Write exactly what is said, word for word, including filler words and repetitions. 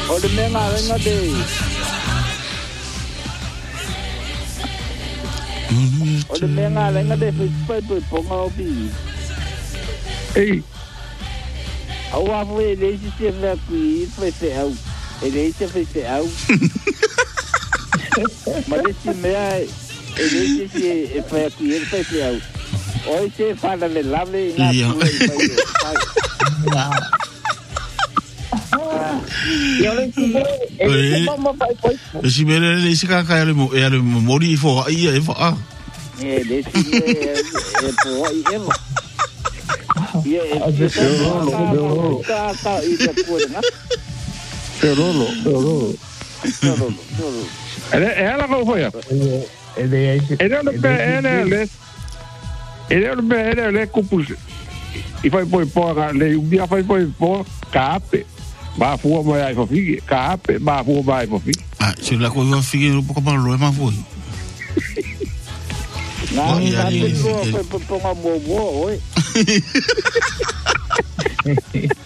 O le mea ngā renga de. O le mea ngā renga de pai pai ponga o pi. Ei. Au afu e leisi se mea kui pai se au. E leisi pai se au. Ma leisi mea e leisi se e pai kui pai se au. Oi se whana le lave ngā pua i pai. Ia le si mo e mama pai pai. E si mere le si ka ka mo e ale mori fo ia e fa. E le si e po i e. Ia e Pero ka ka i te kuenga. Pero pero Pero pero Ele ela ko foi. Ele é Ele no pe ele le. Ele no pe ele le kupus. I fai poi po le un dia fai poi po kape. Ma fu mo ai fo figi kape ma fu mai fo figi. Ah, se la ko yo figi no poco malo e ma foi. Não, não, não, foi por uma boa, oi.